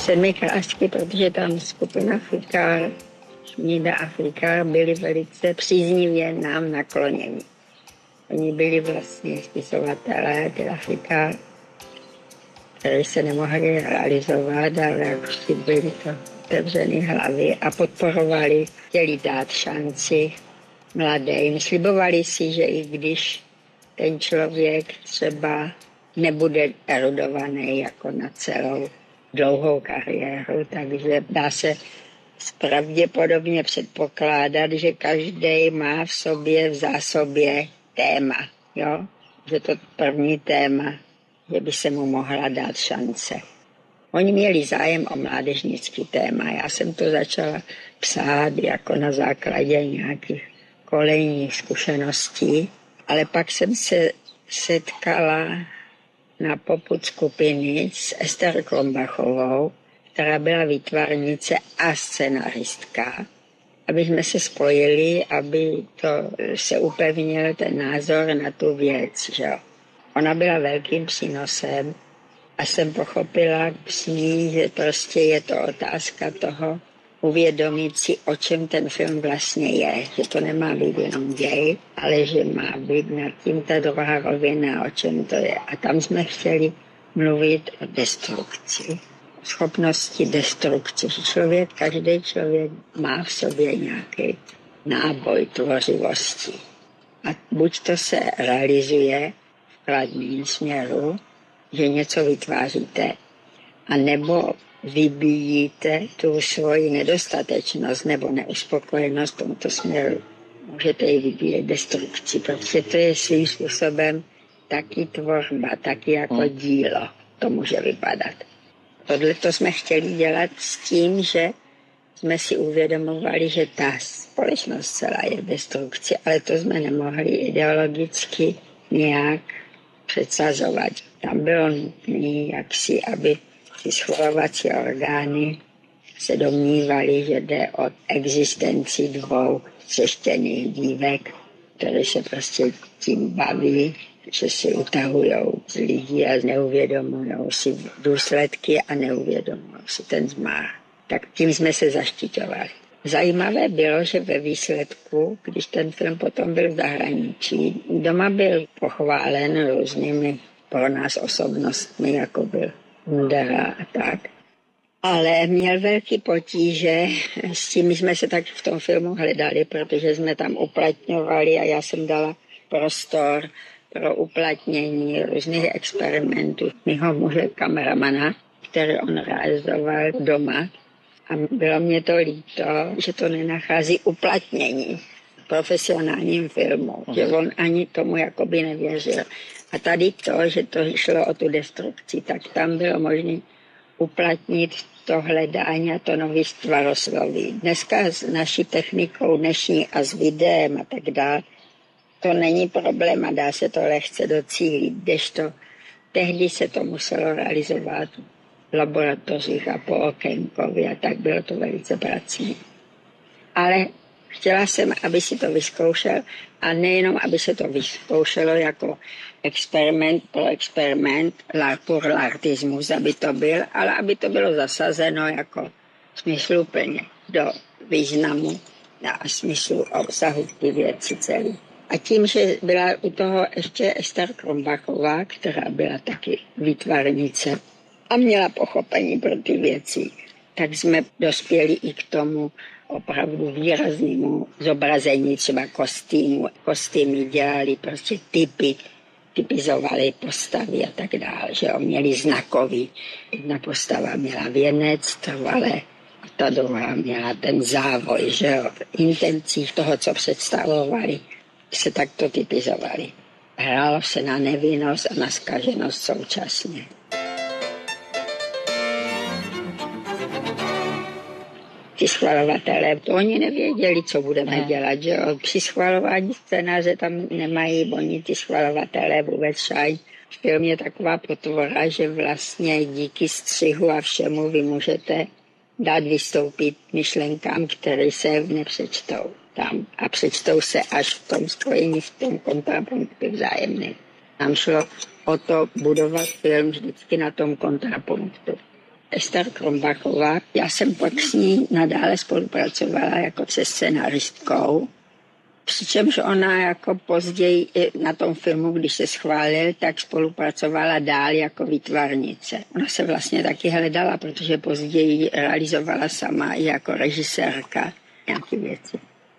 Sedmi krásky, protože tam skupina Fikár, Šmída a Fikár byli velice příznivě nám nakloněni. Oni byli vlastně spisovatelé, teda Fikár, které se nemohli realizovat, ale jak si byli to otevřený hlavy a podporovali, chtěli dát šanci mladým. Slibovali si, že i když ten člověk třeba nebude erudovaný jako na celou dlouhou kariéru, takže dá se pravděpodobně předpokládat, že každý má v sobě v zásobě téma, jo? Že to první téma, že by se mu mohla dát šance. Oni měli zájem o mládežnický téma. Já jsem to začala psát jako na základě nějakých kolejních zkušeností, ale pak jsem se setkala na popud skupiny s Ester Krombachovou, která byla výtvarnice a scenaristka, aby jsme se spojili, aby to se upevnil ten názor na tu věc. Že? Ona byla velkým přínosem a jsem pochopila s ní, že prostě je to otázka toho uvědomit si, o čem ten film vlastně je. Že to nemá být jenom děj, ale že má být nad tím ta druhá rovina, o čem to je. A tam jsme chtěli mluvit o destrukci. Schopnosti destrukce. Každý člověk má v sobě nějaký náboj tvořivosti. A buď to se realizuje v kladném směru, že něco vytváříte, anebo vybíjíte tu svoji nedostatečnost nebo neuspokojenost v tomto směru. Můžete ji vybíjet destrukci, protože to je svým způsobem taky tvorba, taky jako dílo. To může vypadat. Tohle to jsme chtěli dělat s tím, že jsme si uvědomovali, že ta společnost celá je v destrukci, ale to jsme nemohli ideologicky nějak předsazovat. Tam bylo nutné jaksi, aby ty schvalovací orgány se domnívali, že jde o existenci dvou třeštěných dívek, které se prostě tím baví, že si utahujou z lidí a neuvědomují si důsledky a neuvědomují si ten zmar. Tak tím jsme se zaštiťovali. Zajímavé bylo, že ve výsledku, když ten film potom byl v zahraničí, doma byl pochválen různými pro nás osobnostmi, jako byl Kundera a tak. Ale měl velký potíže, s tím jsme se tak v tom filmu hledali, protože jsme tam uplatňovali a já jsem dala prostor pro uplatnění různých experimentů mého muže kameramana, který on realizoval doma. A bylo mě to líto, že to nenachází uplatnění v profesionálním filmu, že on ani tomu jakoby nevěřil. A tady to, že to šlo o tu destrukci, tak tam bylo možné uplatnit to hledání a to nový stvarosloví. Dneska s naší technikou dnešní a s videem a tak dále, to není problém a dá se to lehce docílit, kdežto tehdy se to muselo realizovat v laboratořích a po okénkově a tak bylo to velice pracné. Ale chtěla jsem, aby si to vyzkoušel a nejenom, aby se to vyzkoušelo jako experiment pro experiment, pour l'artismus, aby to byl, ale aby to bylo zasazeno jako smysluplně do významu a smyslu obsahu ty věci celý. A tím, že byla u toho ještě Ester Krombachová, která byla taky výtvarnice a měla pochopení pro ty věci, tak jsme dospěli i k tomu opravdu výraznému zobrazení třeba kostýmu. Kostýmy dělali prostě typizovali postavy a tak dále, že jo, měli znakový. Jedna postava měla věnec, trvalé, a ta druhá měla ten závoj, že jo, v intencích toho, co představovali, se takto typizovali. Hrálo se na nevinnost a na zkaženost současně. Ti schvalovatelé, to oni nevěděli, co budeme dělat, že jo. Při schvalování scénáře tam nemají oni ty schvalovatelé vůbec šaj. Film je taková potvora, že vlastně díky střihu a všemu vy můžete dát vystoupit myšlenkám, které se nepřečtou tam a přečtou se až v tom spojení, v tom kontrapunktu vzájemném. Nám šlo o to budovat film vždycky na tom kontrapunktu. Ester Krombachová. Já jsem pak s ní nadále spolupracovala jako se scenaristkou. Přičemž ona jako později na tom filmu, když se schválil, tak spolupracovala dál jako výtvarnice. Ona se vlastně taky hledala, protože později realizovala sama i jako režisérka nějaké věci.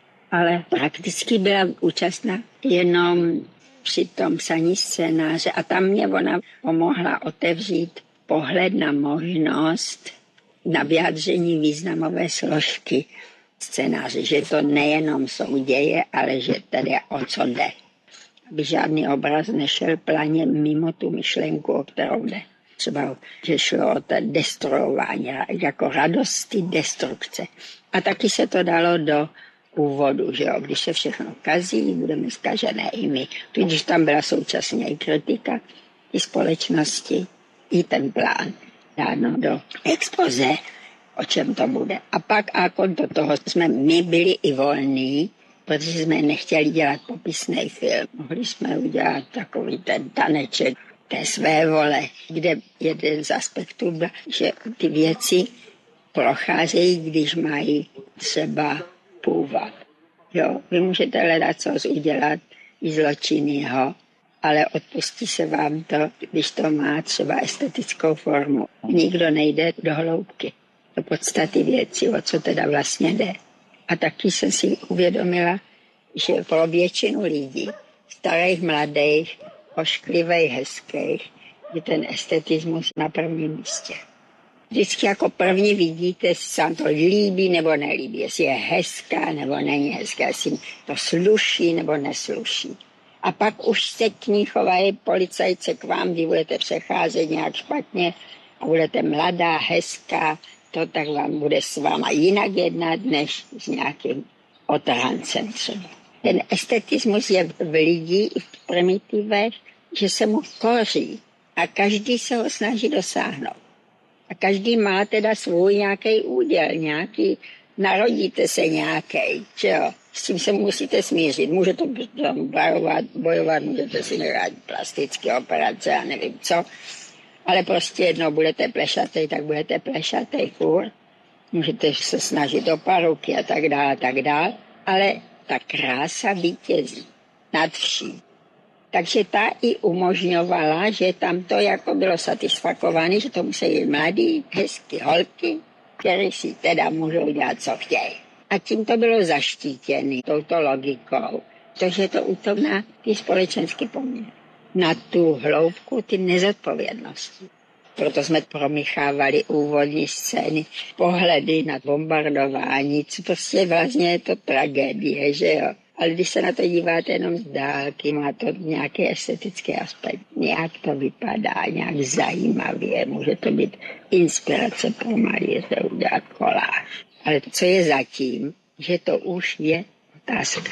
Ale prakticky byla účastná jenom při tom psaní scénáře a tam mě ona pomohla otevřít pohled na možnost na vyjádření významové složky scénáře, že to nejenom jsou děje, ale že tady o co jde. Aby žádný obraz nešel planě mimo tu myšlenku, o kterou jde. Třeba, že šlo o to destruování, jako radosti destrukce. A taky se to dalo do úvodu, že jo, když se všechno kazí, budeme zkažené i my. Tudíž tam byla současně i kritika, i společnosti, i ten plán dáno do expoze, o čem to bude. A pak a konto toho jsme my byli i volní, protože jsme nechtěli dělat popisný film. Mohli jsme udělat takový ten taneček té své vole, kde jeden z aspektů byl, že ty věci procházejí, když mají třeba původ. Jo, vy můžete hledat, co udělat i zločinného, ale odpustí se vám to, když to má třeba estetickou formu. Nikdo nejde do hloubky, do podstaty věci, o co teda vlastně jde. A taky jsem si uvědomila, že pro většinu lidí, starých, mladých, ošklivých, hezkých, je ten estetismus na prvním místě. Vždycky jako první vidíte, jestli se vám to líbí nebo nelíbí, jestli je hezká nebo není hezká, jestli to sluší nebo nesluší. A pak už se k ní chovají policajce k vám, kdy budete přecházet nějak špatně a budete mladá, hezká, to tak vám bude s váma jinak jednat, než s nějakým otrhancem třeba. Ten estetismus je v lidí i v primitivech, že se mu koří a každý se ho snaží dosáhnout. A každý má teda svůj nějaký úděl, nějaký, narodíte se nějaký, že jo. S tím se musíte smířit. Můžete tam bojovat, můžete si nechat plastické operace, já nevím co. Ale prostě jednou budete plešatej, tak budete plešatej furt. Můžete se snažit o paruky a tak dále. Ale ta krása vítězí nad vším. Takže ta i umožňovala, že tam to jako bylo satisfakované, že to musí být mladí, hezky holky, které si teda můžou dělat, co chtějí. A tím to bylo zaštítěné touto logikou, protože to útok na ty společenské poměry, na tu hloubku, ty nezodpovědnosti. Proto jsme promíchávali úvodní scény, pohledy na bombardování, co prostě vlastně je to tragédie, že jo. Ale když se na to díváte jenom z dálky, má to nějaký estetický aspekt. Nějak to vypadá, nějak zajímavě, může to být inspirace pro Marie udělat koláž. Ale to, co je zatím, že to už je otázka.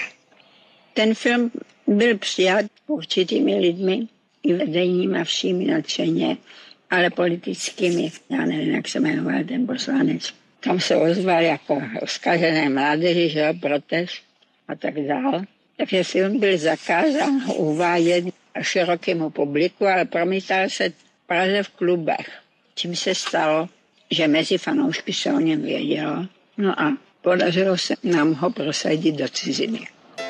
Ten film byl přijat určitými lidmi, i vedením a všími nadšeně, ale politickými, já nevím, jak se jmenoval ten poslanec. Tam se ozval jako zkažené mládeži, že jo, protest a tak dál. Takže film byl zakázán uvádět širokému publiku, ale promítal se v Praze v klubech. Čím se stalo, že mezi fanoušky se o něm vědělo. No a podařilo se nám ho prosadit do ciziny.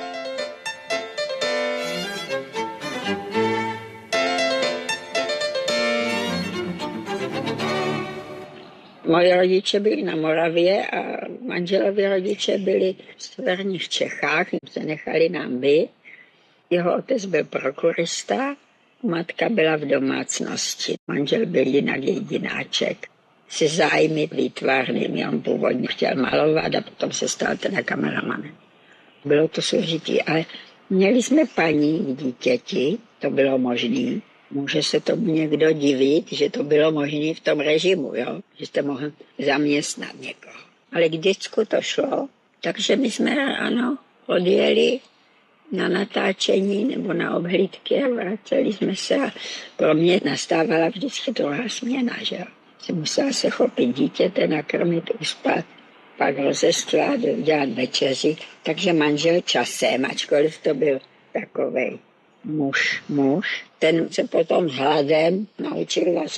Moji rodiče byli na Moravě a manželovi rodiče byli v severních Čechách, se nechali nám být. Jeho otec byl prokurista, matka byla v domácnosti. Manžel byl jinak jedináček. Se zájmy výtvarnými, on původně chtěl malovat a potom se stal teda kameramanem. Bylo to složitý, ale měli jsme paní v dítěti, to bylo možné. Může se tomu někdo divit, že to bylo možné v tom režimu, jo? Že jste mohl zaměstnat někoho. Ale k děcku to šlo, takže my jsme ano odjeli na natáčení nebo na obhlídky a vraceli jsme se a pro mě nastávala vždycky druhá směna, že jo? Jsem musela se chopit dítěte, nakrmit, uspat, pak rozestrat, dělat večeři, takže manžel časem, ačkoliv to byl takovej muž, ten se potom hladem naučil vařit.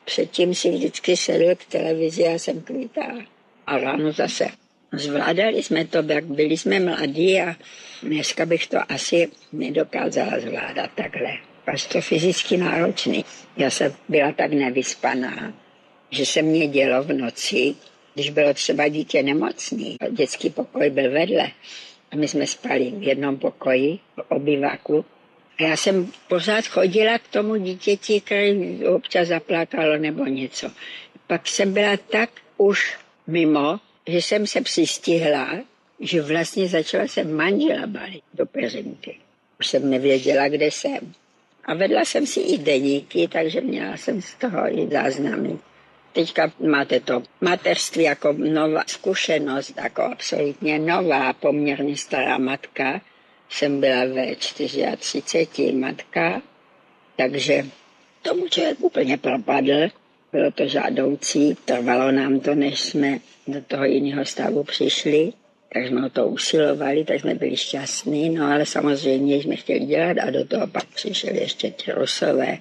Předtím si vždycky sedl k televizi a jsem kvítala. A ráno zase. Zvládali jsme to, jak byli jsme mladí a dneska bych to asi nedokázala zvládat takhle. Až to fyzicky náročný. Já jsem byla tak nevyspaná, že se mě dělo v noci, když bylo třeba dítě nemocný. Dětský pokoj byl vedle a my jsme spali v jednom pokoji, v obyvaku. A já jsem pořád chodila k tomu dítěti, který občas zaplakalo nebo něco. Pak jsem byla tak už mimo, že jsem se přistihla, že vlastně začala se manžela balit do peřinky. Už jsem nevěděla, kde jsem. A vedla jsem si i deníky, takže měla jsem z toho i záznamy. Teďka máte to mateřství jako nová zkušenost, jako absolutně nová, poměrně stará matka. Jsem byla ve 34 matka, takže tomu člověk úplně propadl. Bylo to žádoucí, trvalo nám to, než jsme do toho jiného stavu přišli, tak jsme o to usilovali, tak jsme byli šťastní, no ale samozřejmě jsme chtěli dělat a do toho pak přišli ještě ti Rusové.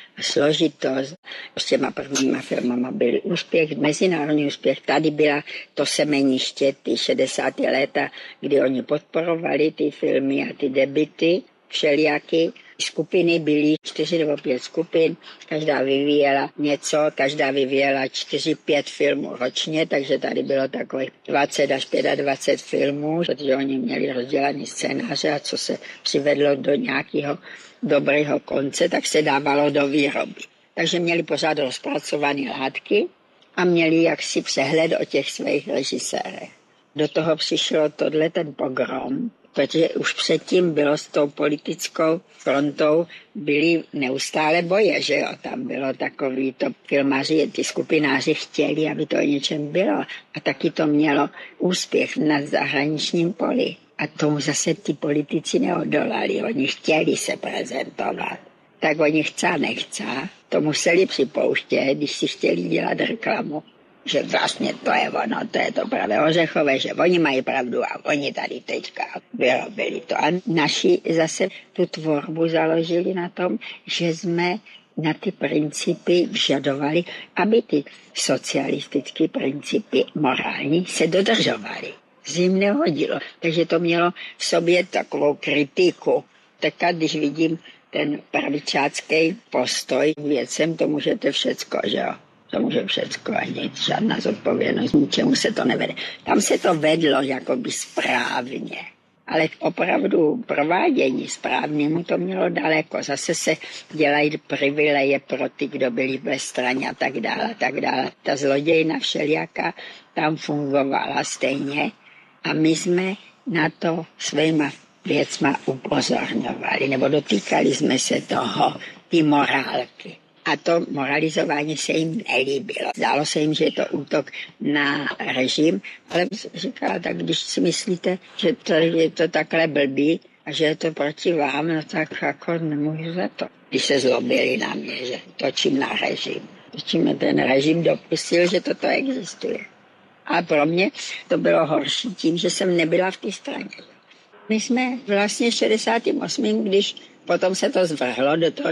Složitost. S těma prvníma filmama byl úspěch, mezinárodní úspěch. Tady byla to semeniště, ty 60. léta, kdy oni podporovali ty filmy a ty debuty všelijaky. Skupiny byly 4 nebo 5 skupin, každá vyvíjela něco, každá vyvíjela 4-5 filmů ročně, takže tady bylo takových 20 až 25 filmů, protože oni měli rozdělaný scénáře a co se přivedlo do nějakého dobrého konce, tak se dávalo do výroby. Takže měli pořád rozpracované látky a měli jaksi přehled o těch svých režisérech. Do toho přišlo ten pogrom, protože už předtím bylo s tou politickou frontou, byly neustále boje, že jo, tam bylo takový, to filmaři, ty skupináři chtěli, aby to o něčem bylo a taky to mělo úspěch na zahraničním poli. A tomu zase ty politici neodolali, oni chtěli se prezentovat. Tak oni nechce, to museli připouštět, když si chtěli dělat reklamu. Že vlastně to je ono, to je to pravé ořechové, že oni mají pravdu a oni tady teďka vyrobili to. A naši zase tu tvorbu založili na tom, že jsme na ty principy vyžadovali, aby ty socialistické principy morální se dodržovaly. Zim nehodilo, takže to mělo v sobě takovou kritiku. Tak když vidím ten pravičácký postoj k věcem, to můžete všecko, že jo? To může všecko a nic, žádná zodpovědnost, ničemu se to nevede. Tam se to vedlo jakoby správně, ale opravdu provádění správnému to mělo daleko. Zase se dělají privileje pro ty, kdo byli ve straně a tak dále, a tak dále. Ta zlodějna všelijaká tam fungovala stejně a my jsme na to svýma věcma upozorňovali, nebo dotýkali jsme se toho, ty morálky. A to moralizování se jim nelíbilo. Zdálo se jim, že je to útok na režim, ale říkala, tak když si myslíte, že to je to takhle blbý a že je to proti vám, no tak jako nemůžu za to. Když se zlobili na mě, že točím na režim. Točím, ten režim dopustil, že toto existuje. A pro mě to bylo horší tím, že jsem nebyla v té straně. My jsme vlastně 68., když potom se to zvrhlo, do toho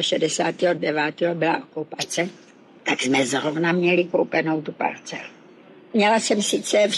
69. byla okupace, tak jsme zrovna měli koupenou tu parcelu. Měla jsem sice v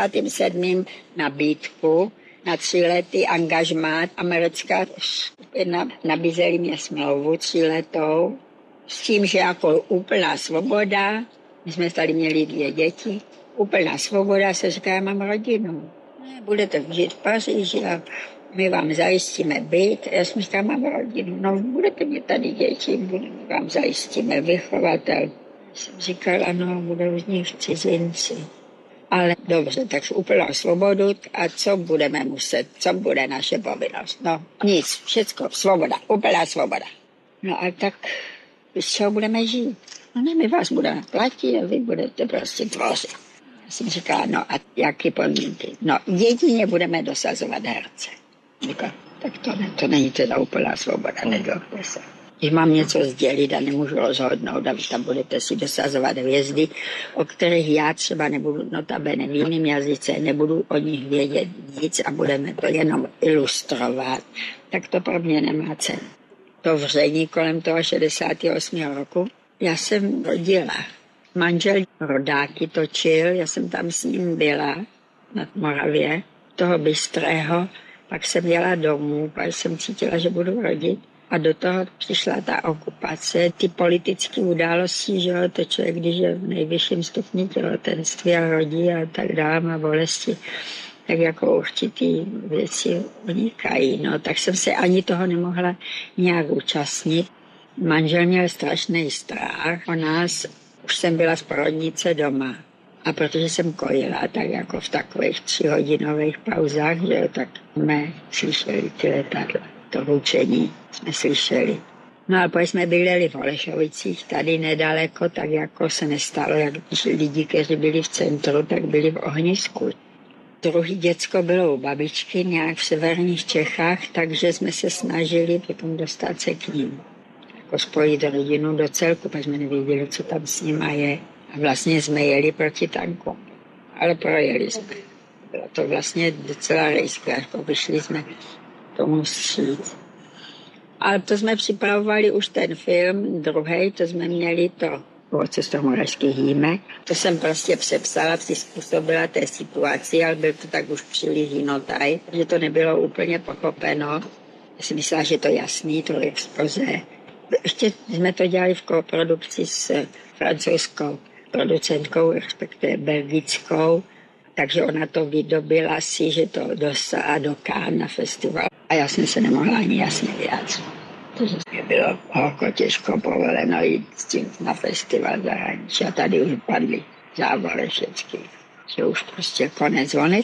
67. nabídku na 3letý angažmát. Americká skupina nabízeli mě smlouvu 3letou s tím, že jako úplná svoboda, my jsme tady měli 2 děti, úplná svoboda, se říká, já mám rodinu. Ne, budete žít v Paříži a my vám zajistíme byt. Já jsem říkala, mám rodinu, no budete mě tady děti, vám zajistíme vychovatel. Jsem říkala, no budou z nich cizinci. Ale dobře, tak úplnou svobodu a co budeme muset, co bude naše povinnost? No nic, všecko, svoboda, úplná svoboda. No a tak z čeho budeme žít? No ne, my vás budeme platit a vy budete prostě tvořit. Já jsem říkala, no a jaké podmínky? No jedině budeme dosazovat herce. Říkala, tak to není teda úplná svoboda, nedokde se. Když mám něco sdělit a nemůžu rozhodnout, a vy tam budete si dosazovat hvězdy, o kterých já třeba nebudu notabene v jiném jazyce, nebudu o nich vědět nic a budeme to jenom ilustrovat, tak to pro mě nemá cenu. To vření kolem toho 68. roku, Já jsem rodila. Manžel rodáky točil, já jsem tam s ním byla na Moravě, toho Bystrého. Pak jsem jela domů, pak jsem cítila, že budu rodit. A do toho přišla ta okupace, ty politické události, že jo, to člověk, když je v nejvyšším stupni těhotenství a rodí a tak dále, má bolesti, tak jako určitý věci vznikají. No, tak jsem se ani toho nemohla nějak účastnit. Manžel měl strašný strach o nás, už jsem byla z porodnice doma. A protože jsem kojila, tak jako v takových 3hodinových pauzách, že jo, tak jsme slyšeli ty letadla, to ručení jsme slyšeli. No ale pak jsme bydleli v Holešovicích, tady nedaleko, tak jako se nestalo, jak lidi, kteří byli v centru, tak byli v ohnisku. Druhý děcko bylo u babičky nějak v severních Čechách, takže jsme se snažili potom dostat se k ním. Jako spojit rodinu do celku, protože jsme nevěděli, co tam s nima je. A vlastně jsme jeli proti tankům, ale projeli jsme. Bylo to vlastně docela rejské, jako vyšli jsme tomu vstříc. Ale to jsme připravovali už ten film, druhý, to jsme měli to Cestomoravských jímek. To jsem prostě přepsala, přizpůsobila té situaci, ale byl to tak už příliš jinotaj, že to nebylo úplně pochopeno. Já si myslela, že to je jasný, to expoze. Ještě jsme to dělali v koprodukci s francouzskou producentkou, respektive belgickou, takže ona to vydobila si, že to dostala do Cannes na festival. A já jsem se nemohla ani jasně vyjádřit. Takže mě bylo holko těžko povoleno jít s tím na festival zahraničí a tady už padly závory všechny, že už prostě konec.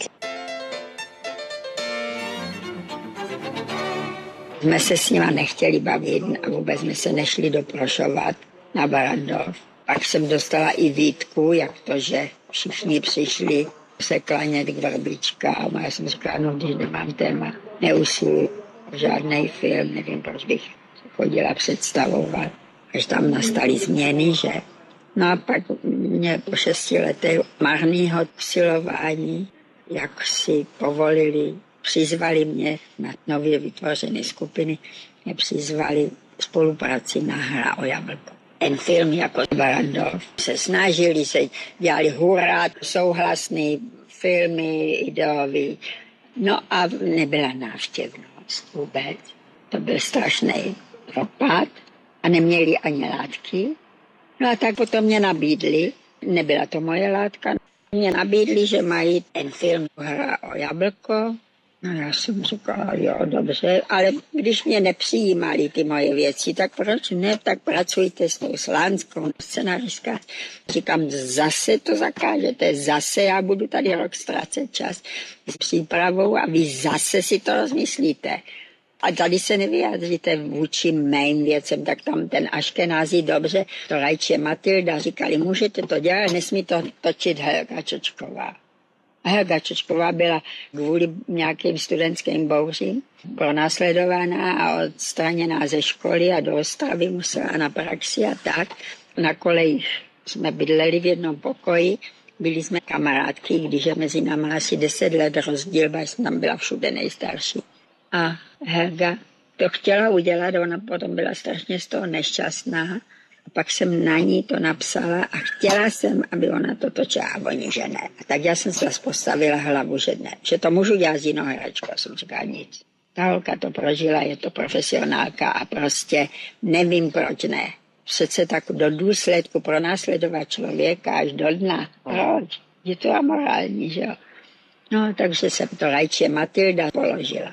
Jsme se s nima nechtěli bavit a vůbec jsme se nešli doprošovat na Barrandov. Pak jsem dostala i výtku, jak to, že všichni přišli se klanět k vrbičkám a já jsem říkala, no když nemám téma, neusiluji žádný film, nevím, proč bych chodila představovat. Až tam nastaly změny, že? No a pak mě po 6 letech marného usilování, jak si povolili, přizvali mě na nově vytvořené skupiny, mě přizvali spolupráci na Hra o jablko. Ten film jako Barrandov se snažili, se dělali hurá, souhlasný filmy, ideový. No a nebyla návštěvnost vůbec. To byl strašný propad a neměli ani látky. No a tak potom mě nabídli, nebyla to moje látka, mě nabídli, že mají ten film Hra o jablko. No já jsem říkala, jo, dobře, ale když mě nepřijímali ty moje věci, tak proč ne, tak pracujte s tou Slánskou scenaristka. Říkám, zase to zakážete, zase já budu tady rok ztrácet čas s přípravou a vy zase si to rozmyslíte. A tady se nevyjádříte vůči mým věcem, tak tam ten Aškenází dobře, to Rajče Matilda říkali, můžete to dělat, nesmí to točit Helga Čočková. A Helga Čočková byla kvůli nějakým studentským bouřím pronásledována a odstraněná ze školy a do Ostravy musela na praxi a tak. Na kolejích jsme bydleli v jednom pokoji, byli jsme kamarádky, když je mezi námi asi 10 let rozdíl, protože jsem tam byla všude nejstarší. A Helga to chtěla udělat, ona potom byla strašně z toho nešťastná. A pak jsem na ní to napsala a chtěla jsem, aby ona to točila a oni, že ne. A tak já jsem se postavila hlavu, že ne. Že to můžu dělat s jinou hračkou. A jsem říkala nic. Ta holka to prožila, je to profesionálka a prostě nevím, proč ne. Přece tak do důsledku pronásledovat člověka až do dna. Proč? Je to amorální, že jo? No, takže jsem to Rajče Matilda položila.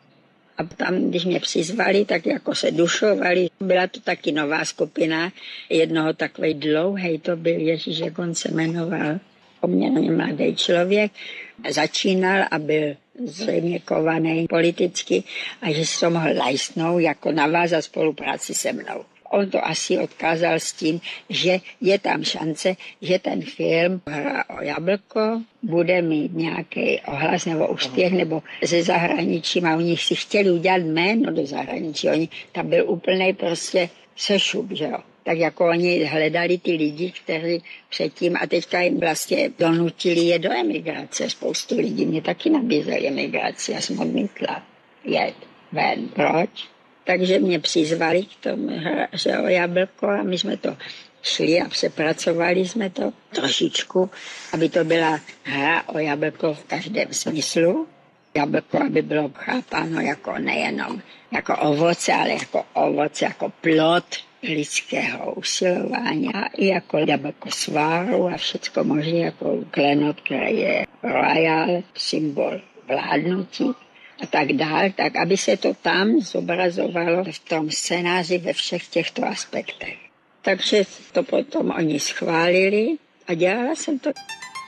A tam, když mě přizvali, tak jako se dušovali. Byla to taky nová skupina. Jednoho takovej dlouhej to byl, Ježíš, jak on se jmenoval. Poměrně mladý člověk. Začínal a byl zřejmě kovaný politicky a že se to mohl lajstnout jako navázat spolupráci se mnou. On to asi odkázal s tím, že je tam šance, že ten film Hra o jablko bude mít nějaký ohlas nebo úspěch nebo ze zahraničí a oni si chtěli udělat jméno do zahraničí. Oni tam byl úplnej prostě sešup, že jo. Tak jako oni hledali ty lidi, kteří předtím a teďka jim vlastně donutili je do emigrace. Spoustu lidí mě taky nabízeli emigraci, já jsem odmítla jet ven. Proč? Takže mě přizvali k tomu Hře o jablko a my jsme to šli a přepracovali jsme to trošičku, aby to byla hra o jablko v každém smyslu. Jablko, aby bylo chápáno jako nejenom jako ovoce, ale jako ovoce, jako plod lidského usilování a i jako jablko sváru a všecko možné jako klenot, který je royal, symbol vládnutí a tak dál, tak aby se to tam zobrazovalo v tom scénáři ve všech těchto aspektech. Takže to potom oni schválili a dělala jsem to.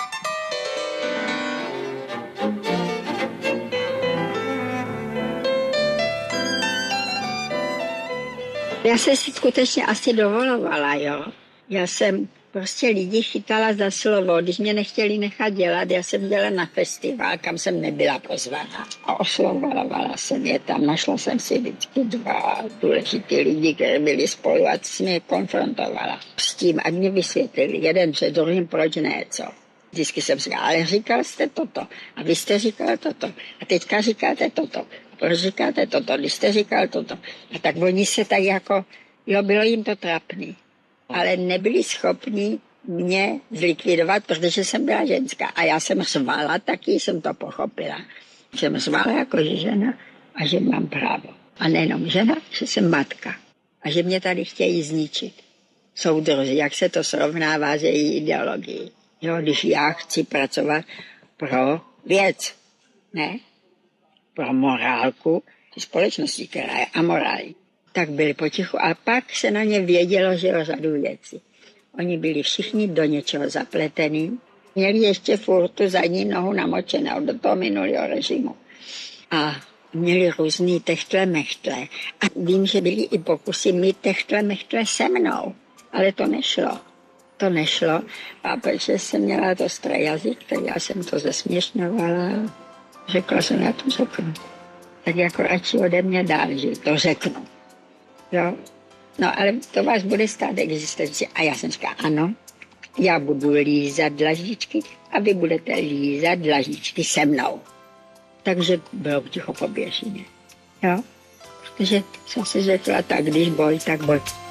Já jsem si skutečně asi dovolovala, jo. Já jsem prostě lidi chytala za slovo, když mě nechtěli nechat dělat, já jsem dělala na festival, kam jsem nebyla pozvaná. A oslovovala jsem je tam, našla jsem si vždycky 2 důležitý lidi, kteří byli spolu a jsem je konfrontovala s tím, ať mě vysvětlili jeden před druhým, proč ne, co. Vždycky jsem říkala, ale říkal jste toto a vy jste říkal toto a teďka říkáte toto. Proč říkáte toto, když jste říkal toto. A tak oni se tak jako, jo, bylo jim to trapný, ale nebyli schopni mě zlikvidovat, protože jsem byla ženská. A já jsem řvala, taky jsem to pochopila. Jsem řvala jako žena a že mám právo. A nejenom žena, že jsem matka. A že mě tady chtějí zničit. Soudruzi, jak se to srovnává s její ideologií. Jo, když já chci pracovat pro věc, ne? Pro morálku společnosti, která je amorální. Tak byli potichu a pak se na ně vědělo, že o řadu věcí. Oni byli všichni do něčeho zapletení. Měli ještě furt tu zadní nohu namočenou do toho minulého režimu. A měli různý techtle-mechtle. A vím, že byly i pokusy mít techtle-mechtle se mnou. Ale to nešlo. To nešlo. A protože jsem měla to ostrý jazyk, tak já jsem to zesměšňovala. Řekla jsem, já to řeknu. Tak jako radši ode mě dál, že to řeknu. Jo? No ale to vás bude stát existenci. A já jsem říkala, ano, já budu lízat dlaždičky a vy budete lízat dlaždičky se mnou. Takže bylo ticho poběžně. Jo? Protože jsem si řekla, tak když boj, tak boj.